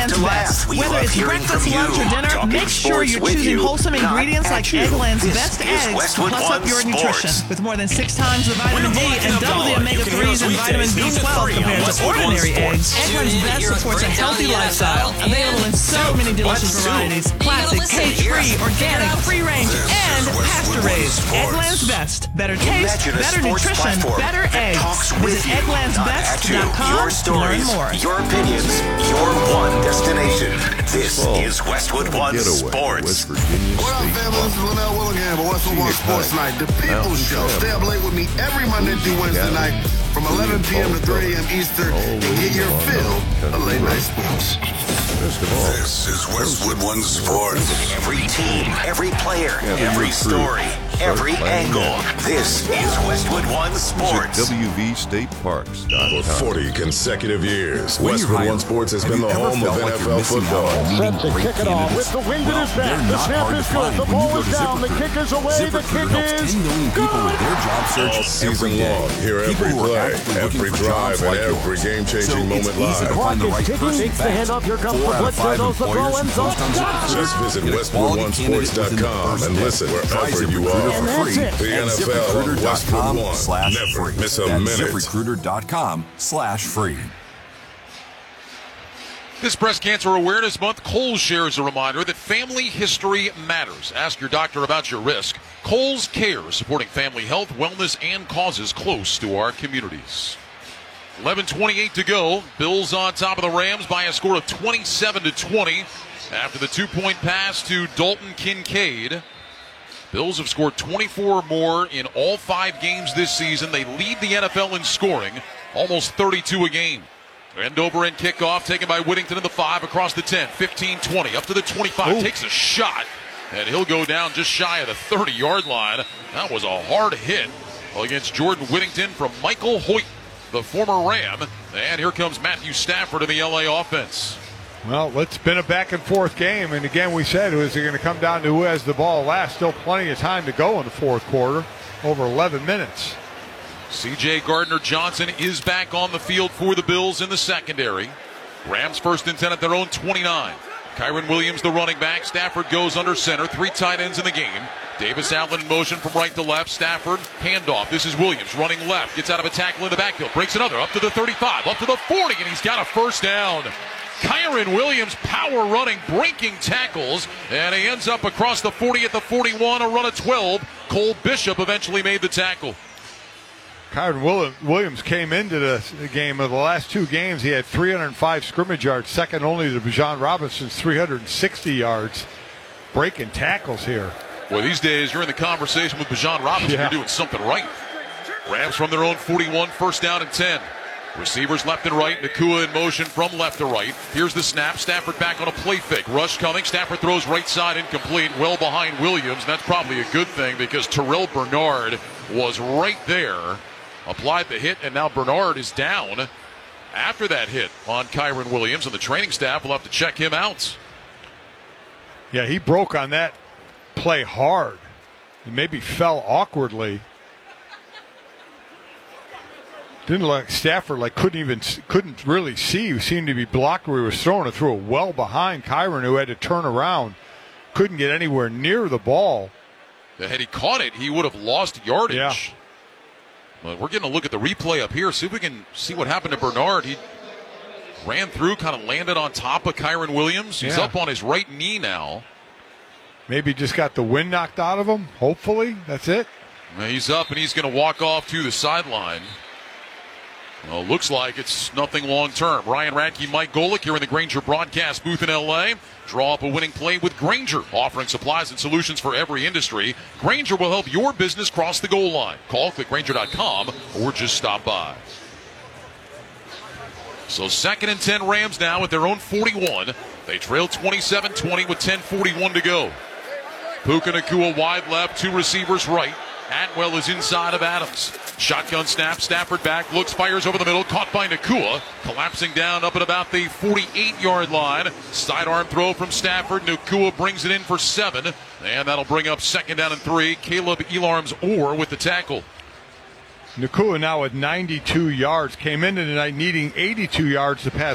Eggland's Best. Whether it's breakfast, lunch, or dinner, make sure you're choosing wholesome ingredients like Eggland's Best eggs to plus up your nutrition. With more than 6 times the vitamin D and double the omega-3s and vitamin B12 compared to ordinary eggs, Eggland's Best supports a healthy lifestyle. Available in so many delicious varieties. Classic, cage-free, organic, free-range, and pasture-raised. Eggland's Best. Better taste, better nutrition, better eggs. Visit egglandsbest.com to learn more. Your opinions, your one destination. This is Westwood One Sports. What up, family? This is Linnell Willingham of Westwood One Sports Night, the People's Show. Stay up late with me every Monday through Wednesday night from 11 p.m. to 3 a.m. Eastern and get your fill of late night sports. This is Westwood One Sports. Every team, every player, every story, every angle. This is Westwood One Sports. WVStateParks.com. For 40 consecutive years, Westwood One Sports has been the home of NFL football. Set to kick it off with the wind at his back. The snap is good. The ball is down. The kick is away. The kick is good. All season long, hear every play, every drive, and every game-changing moment live. Clock is ticking. The handoff. Here comes the blitz. There goes the throw. End zone. Just visit WestwoodOneSports.com and listen wherever you are. And that's it. The NFL on Westwood One. Never miss a minute. ZipRecruiter.com/free. This Breast Cancer Awareness Month, Kohl's shares a reminder that family history matters. Ask your doctor about your risk. Kohl's cares, supporting family health, wellness, and causes close to our communities. 11:28 to go. Bills on top of the Rams by a score of 27-20 after the 2-point pass to Dalton Kincaid. Bills have scored 24 more in all 5 games this season. They lead the NFL in scoring, almost 32 a game. End over end kickoff taken by Whittington in the 5 across the 10, 15-20, up to the 25. Ooh. Takes a shot, and he'll go down just shy of the 30-yard line. That was a hard hit against Jordan Whittington from Michael Hoyt, the former Ram. And here comes Matthew Stafford in the LA offense. Well, it's been a back-and-forth game, and again, we said it was going to come down to who has the ball last. Still plenty of time to go in the fourth quarter, over 11 minutes. C.J. Gardner-Johnson is back on the field for the Bills in the secondary. Rams 1st and 10 at their own 29. Kyren Williams, the running back. Stafford goes under center. 3 tight ends in the game. Davis Allen in motion from right to left. Stafford, handoff. This is Williams running left. Gets out of a tackle in the backfield. Breaks another up to the 35, up to the 40, and he's got a first down. Kyren Williams power running, breaking tackles, and he ends up across the 40 at the 41, a run of 12. Cole Bishop eventually made the tackle. Kyren Williams came into the game of the last 2 games. He had 305 scrimmage yards, second only to Bijan Robinson's 360 yards. Breaking tackles here. Well, these days you're in the conversation with Bijan Robinson. Yeah. You're doing something right. Rams from their own 41, 1st down and 10. Receivers left and right. Nakua in motion from left to right. Here's the snap. Stafford back on a play fake. Rush coming. Stafford throws right side incomplete. Well behind Williams. That's probably a good thing because Terrell Bernard was right there. Applied the hit, and now Bernard is down after that hit on Kyren Williams, and the training staff will have to check him out. Yeah, he broke on that play hard. He maybe fell awkwardly. Didn't look like Stafford couldn't really see. He seemed to be blocked where he was throwing it, threw it well behind Kyren, who had to turn around. Couldn't get anywhere near the ball. Had he caught it, he would have lost yardage. Yeah. But we're getting a look at the replay up here. See if we can see what happened to Bernard. He ran through, kind of landed on top of Kyren Williams. He's up on his right knee now. Maybe just got the wind knocked out of him. Hopefully, that's it. He's up, and he's going to walk off to the sideline. Well, looks like it's nothing long-term. Ryan Radke, Mike Golick here in the Grainger broadcast booth in L.A. Draw up a winning play with Grainger, offering supplies and solutions for every industry. Grainger will help your business cross the goal line. Call, click Grainger.com, or just stop by. So 2nd and 10 Rams now at their own 41. They trail 27-20 with 10:41 to go. Puka Nacua wide left, 2 receivers right. Atwell is inside of Adams. Shotgun snap, Stafford back, looks, fires over the middle, caught by Nacua. Collapsing down up at about the 48-yard line. Sidearm throw from Stafford. Nacua brings it in for 7. And that'll bring up 2nd down and 3. Caleb Elarms-Orr with the tackle. Nacua now with 92 yards. Came into tonight needing 82 yards to pass